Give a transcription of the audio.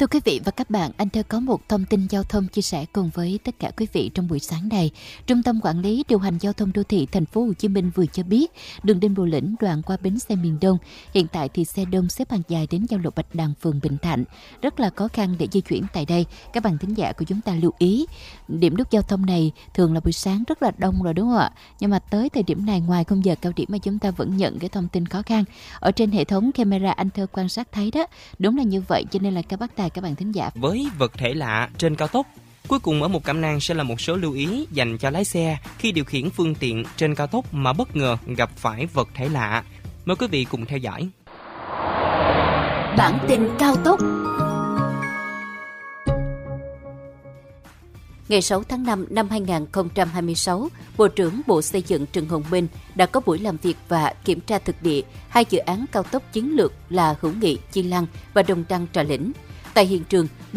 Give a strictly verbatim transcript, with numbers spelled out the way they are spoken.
Thưa quý vị và các bạn, anh Thơ có một thông tin giao thông chia sẻ cùng với tất cả quý vị trong buổi sáng này. Trung tâm Quản lý Điều hành Giao thông Đô thị Thành phố Hồ Chí Minh vừa cho biết, đường Đinh Bộ Lĩnh đoạn qua bến xe miền Đông, hiện tại thì xe đông xếp hàng dài đến giao lộ Bạch Đằng, phường Bình Thạnh, rất là khó khăn để di chuyển tại đây. Các bạn thính giả của chúng ta lưu ý, điểm nút giao thông này thường là buổi sáng rất là đông rồi đúng không ạ? Nhưng mà tới thời điểm này, ngoài khung giờ cao điểm mà chúng ta vẫn nhận cái thông tin khó khăn ở trên hệ thống camera anh Thơ quan sát thấy đó, đúng là như vậy, cho nên là các bác tài các bạn thính giả. Với vật thể lạ trên cao tốc, cuối cùng ở Mục Cẩm Nang sẽ là một số lưu ý dành cho lái xe khi điều khiển phương tiện trên cao tốc mà bất ngờ gặp phải vật thể lạ. Mời quý vị cùng theo dõi. Bản tin cao tốc. Ngày sáu tháng năm năm hai nghìn không trăm hai mươi sáu, Bộ trưởng Bộ Xây dựng Trần Hồng Minh đã có buổi làm việc và kiểm tra thực địa hai dự án cao tốc chiến lược là Hữu Nghị Chi Lăng và Đồng Đăng Trà Lĩnh. Tại hiện trường,